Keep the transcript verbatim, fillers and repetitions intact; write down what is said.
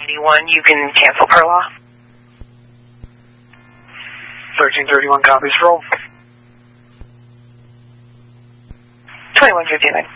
eighty-one, you can cancel per law. thirteen thirty-one copies, roll. twenty-one fifty-nine.